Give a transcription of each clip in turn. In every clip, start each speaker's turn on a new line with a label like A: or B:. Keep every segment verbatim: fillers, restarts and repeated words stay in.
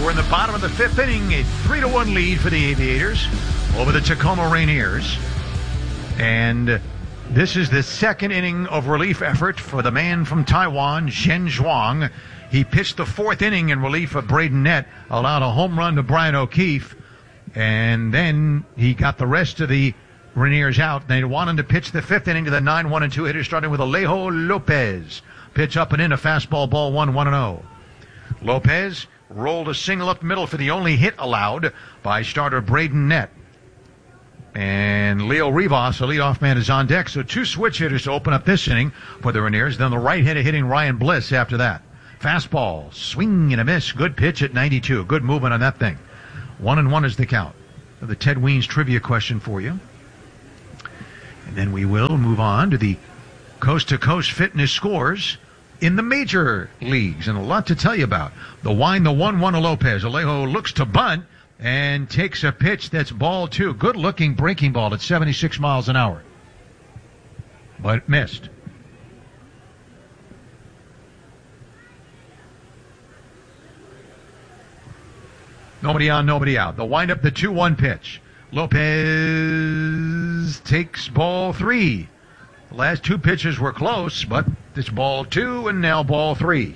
A: We're in the bottom of the fifth inning, a three to one lead for the Aviators over the Tacoma Rainiers. And this is the second inning of relief effort for the man from Taiwan, Zhen Zhuang. He pitched the fourth inning in relief of Braden Nett, allowed a home run to Brian O'Keefe, and then he got the rest of the Rainiers out. They wanted to pitch the fifth inning to the nine one and two hitter, starting with Alejo Lopez. Pitch up and in, a fastball, ball one, one and oh. Lopez rolled a single up the middle for the only hit allowed by starter Braden Nett. And Leo Rivas, the leadoff man, is on deck. So two switch hitters to open up this inning for the Rainiers. Then the right hitter hitting Ryan Bliss after that. Fastball, swing and a miss. Good pitch at ninety-two. Good movement on that thing. One and one is the count. So the Ted Weens trivia question for you. And then we will move on to the coast-to-coast fitness scores in the major leagues, and a lot to tell you about. The wind, the one one of Lopez. Alejo looks to bunt and takes a pitch that's ball two. Good-looking breaking ball at seventy-six miles an hour. But missed. Nobody on, nobody out. The wind up, the two one pitch. Lopez takes ball three. The last two pitches were close, but it's ball two and now ball three.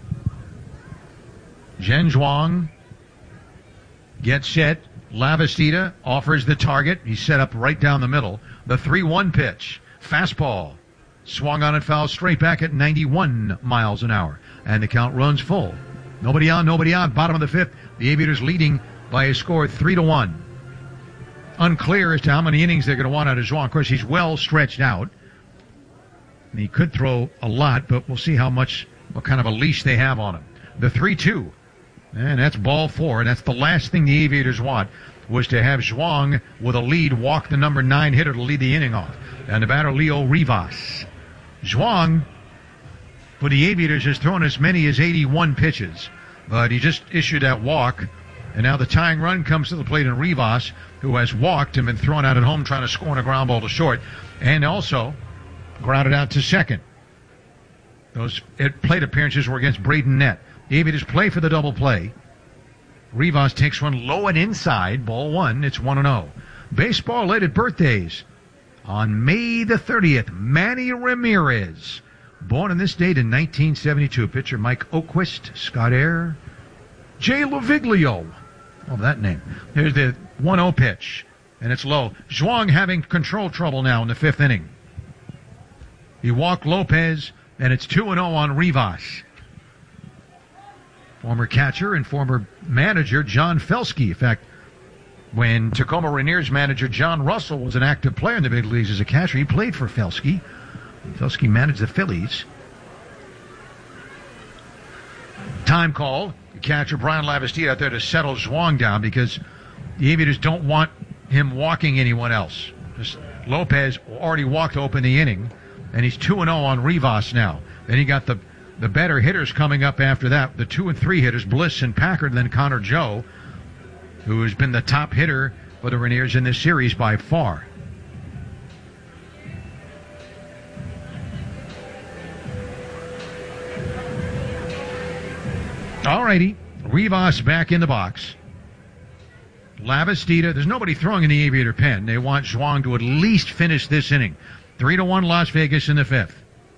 A: Zhen Zhuang gets set. Lavastida offers the target. He's set up right down the middle. The three one pitch. Fastball. Swung on and foul straight back at ninety-one miles an hour. And the count runs full. Nobody on, nobody out. Bottom of the fifth. The Aviators leading by a score three to one. Unclear as to how many innings they're going to want out of Zhuang. Of course, he's well stretched out. And he could throw a lot, but we'll see how much, what kind of a leash they have on him. The three two. And that's ball four. And that's the last thing the Aviators want, was to have Zhuang with a lead walk the number nine hitter to lead the inning off. And the batter, Leo Rivas. Zhuang, for the Aviators, has thrown as many as eighty-one pitches. But he just issued that walk. And now the tying run comes to the plate in Rivas, who has walked and been thrown out at home trying to score on a ground ball to short. And also grounded out to second. Those plate appearances were against Braden Nett. The Aviators play for the double play. Rivas takes one low and inside, ball one. It's one and oh. Baseball-related birthdays. On May the thirtieth, Manny Ramirez. Born on this date in nineteen seventy-two. Pitcher Mike Oquist, Scott Air, Jay Loviglio. Oh, that name. Here's the one oh pitch, and it's low. Zhuang having control trouble now in the fifth inning. He walked Lopez, and it's two and oh on Rivas. Former catcher and former manager John Felsky. In fact, when Tacoma Rainiers manager John Russell was an active player in the big leagues as a catcher, he played for Felsky. Felsky managed the Phillies. Time call. The catcher Brian Lavastida out there to settle Zhuang down because the Aviators don't want him walking anyone else. Just Lopez already walked to open the inning, and he's two and oh on Rivas now. Then you got the, the better hitters coming up after that. The two and three hitters, Bliss and Packard, and then Connor Joe, who has been the top hitter for the Rainiers in this series by far. All righty. Rivas back in the box. Lavastida. There's nobody throwing in the Aviator pen. They want Zhuang to at least finish this inning. Three to one Las Vegas in the fifth.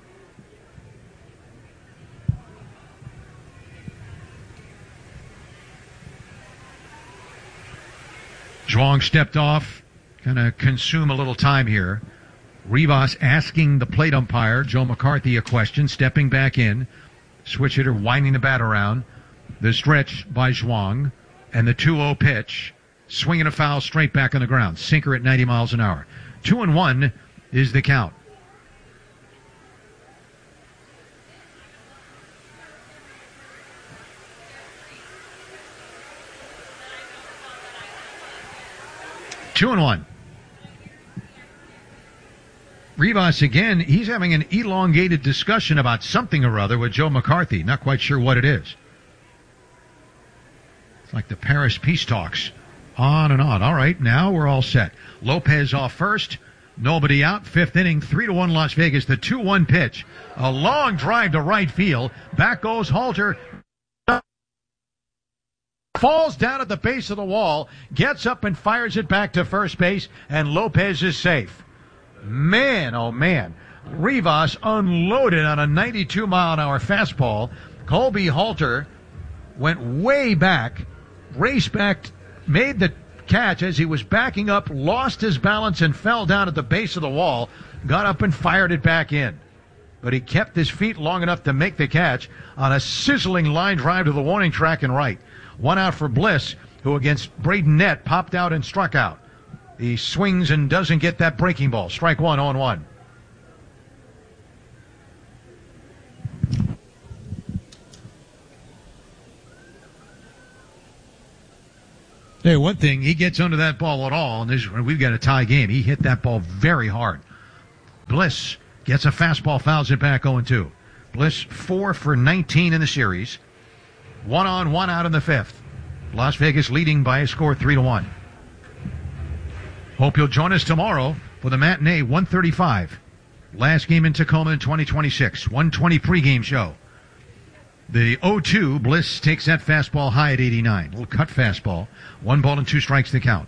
A: Zhuang stepped off. Kind of consume a little time here. Rivas asking the plate umpire, Joe McCarthy, a question, stepping back in. Switch hitter winding the bat around. The stretch by Zhuang. And the two oh pitch. Swinging a foul straight back on the ground. Sinker at ninety miles an hour. Two and one is the count. Two and one. Rivas again, he's having an elongated discussion about something or other with Joe McCarthy. Not quite sure what it is. It's like the Paris peace talks. On and on. All right, now we're all set. Lopez off first. Nobody out. Fifth inning, three to one Las Vegas. The two one pitch. A long drive to right field. Back goes Halter. falls down at the base of the wall, gets up and fires it back to first base, and Lopez is safe. Man, oh man. Rivas unloaded on a ninety-two mile an hour fastball. Colby Halter went way back, raced back, made the catch as he was backing up, lost his balance and fell down at the base of the wall, got up and fired it back in. But he kept his feet long enough to make the catch on a sizzling line drive to the warning track and right. One out for Bliss, who against Braden Nett popped out and struck out. He swings and doesn't get that breaking ball. Strike one on one. Hey, one thing, he gets under that ball at all, and this, we've got a tie game. He hit that ball very hard. Bliss gets a fastball, fouls it back oh and two. Bliss four for nineteen in the series. One on, one out in the fifth. Las Vegas leading by a score three to one. Hope you'll join us tomorrow for the matinee one thirty-five. Last game in Tacoma in twenty twenty-six. one twenty pregame show. The oh two, Bliss takes that fastball high at eighty-nine. A little cut fastball. One ball and two strikes to count.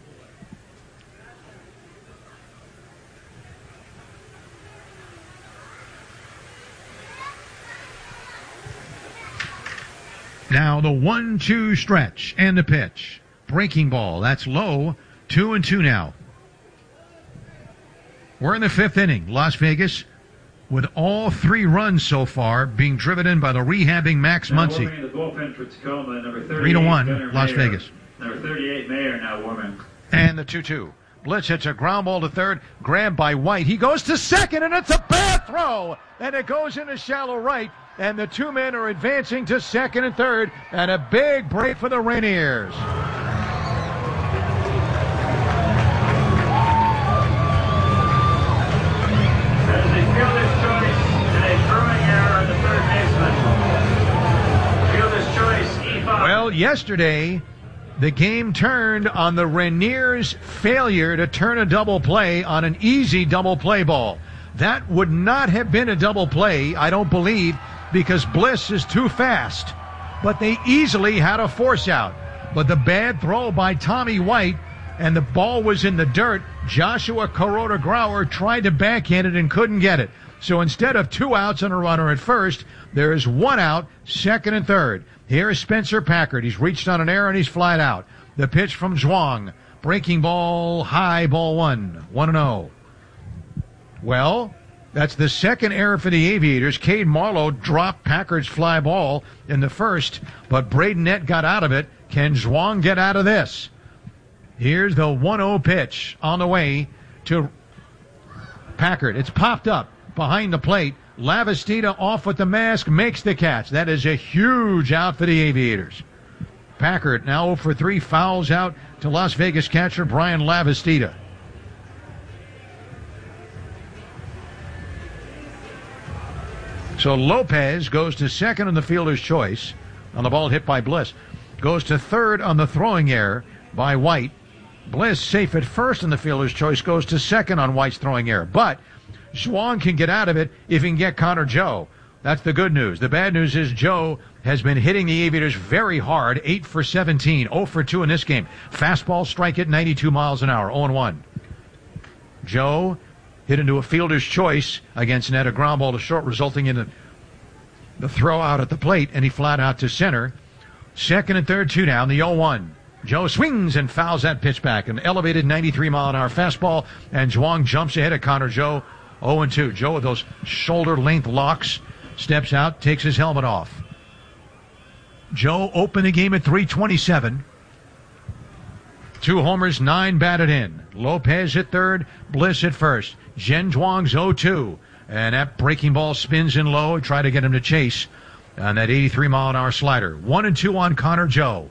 A: Now the one two stretch and the pitch. Breaking ball. That's low. Two and two now. We're in the fifth inning. Las Vegas with all three runs so far being driven in by the rehabbing Max Muncy. Three to one, Las Vegas.
B: Number thirty-eight, Mayer, now warming.
A: And the two two. Blitz hits a ground ball to third, grabbed by White. He goes to second, and it's a bad throw. And it goes into shallow right, and the two men are advancing to second and third, and a big break for the Rainiers. Well, yesterday, the game turned on the Rainiers' failure to turn a double play on an easy double play ball. That would not have been a double play, I don't believe, because Bliss is too fast. But they easily had a force out. But the bad throw by Tommy White, and the ball was in the dirt. Joshua Kuroda Grauer tried to backhand it and couldn't get it. So instead of two outs and a runner at first, there is one out, second and third. Here is Spencer Packard. He's reached on an error and he's flied out. The pitch from Zhuang. Breaking ball, high, ball one. one and oh. Well, that's the second error for the Aviators. Cade Marlowe dropped Packard's fly ball in the first, but Braden Nett got out of it. Can Zhuang get out of this? Here's the one oh pitch on the way to Packard. It's popped up behind the plate. Lavastida off with the mask, makes the catch. That is a huge out for the Aviators. Packard now oh for three, fouls out to Las Vegas catcher Brian Lavastida. So Lopez goes to second on the fielder's choice on the ball hit by Bliss. Goes to third on the throwing error by White. Bliss, safe at first on the fielder's choice, goes to second on White's throwing error. But Zhuang can get out of it if he can get Connor Joe. That's the good news. The bad news is Joe has been hitting the Aviators very hard, eight for seventeen, oh for two in this game. Fastball strike at ninety-two miles an hour, oh and one. Joe hit into a fielder's choice against Nett, a ground ball to short, resulting in a, the throw out at the plate, and he flat out to center. Second and third, two down, the oh one. Joe swings and fouls that pitch back. An elevated ninety-three mile an hour fastball, and Zhuang jumps ahead of Connor Joe. oh and two. Joe with those shoulder-length locks steps out, takes his helmet off. Joe opened the game at three twenty-seven. Two homers, nine batted in. Lopez at third, Bliss at first. Zhen Zhuang's oh two. And that breaking ball spins in low. Try to get him to chase on that eighty-three mile an hour slider. One and two on Connor Joe.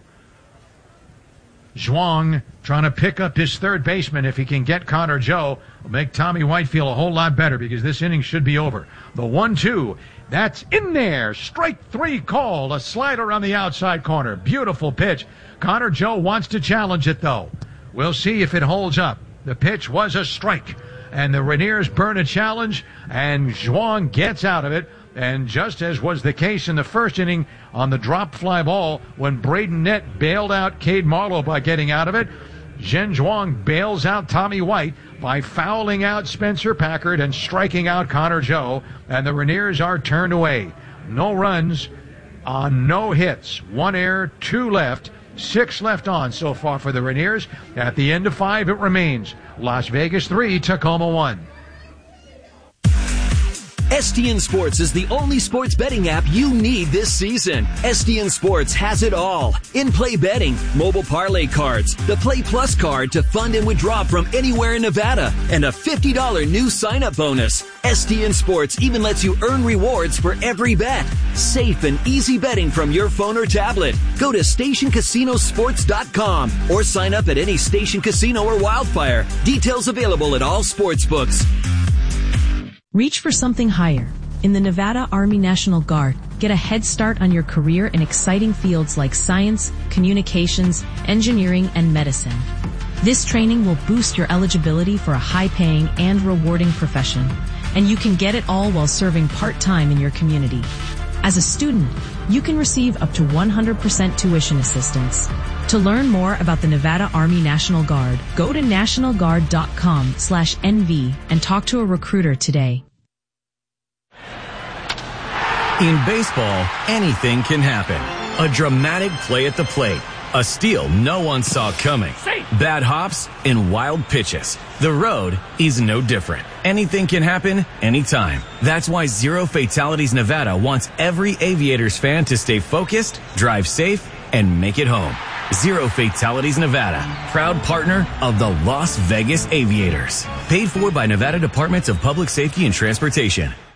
A: Zhuang trying to pick up his third baseman. If he can get Connor Joe, will make Tommy White feel a whole lot better because this inning should be over. The one two, that's in there. Strike three called. A slider on the outside corner. Beautiful pitch. Connor Joe wants to challenge it, though. We'll see if it holds up. The pitch was a strike, and the Rainiers burn a challenge, and Zhuang gets out of it. And just as was the case in the first inning on the drop fly ball when Braden Nett bailed out Cade Marlowe by getting out of it, Zhen Zhuang bails out Tommy White by fouling out Spencer Packard and striking out Connor Joe, and the Rainiers are turned away. No runs on no hits. One error, two left, six left on so far for the Rainiers. At the end of five, it remains Las Vegas three, Tacoma one.
C: S T N Sports is the only sports betting app you need this season. S T N Sports has it all. In-play betting, mobile parlay cards, the Play Plus card to fund and withdraw from anywhere in Nevada, and a fifty dollars new sign-up bonus. S T N Sports even lets you earn rewards for every bet. Safe and easy betting from your phone or tablet. Go to station casino sports dot com or sign up at any Station Casino or Wildfire. Details available at all sports books.
D: Reach for something higher. In the Nevada Army National Guard, get a head start on your career in exciting fields like science, communications, engineering, and medicine. This training will boost your eligibility for a high-paying and rewarding profession, and you can get it all while serving part-time in your community. As a student, you can receive up to one hundred percent tuition assistance. To learn more about the Nevada Army National Guard, go to national guard dot com slash N V and talk to a recruiter today.
E: In baseball, anything can happen. A dramatic play at the plate, a steal no one saw coming, bad hops, and wild pitches. The road is no different. Anything can happen anytime. That's why Zero Fatalities Nevada wants every Aviators fan to stay focused, drive safe, and make it home. Zero Fatalities Nevada, proud partner of the Las Vegas Aviators. Paid for by Nevada Departments of Public Safety and Transportation.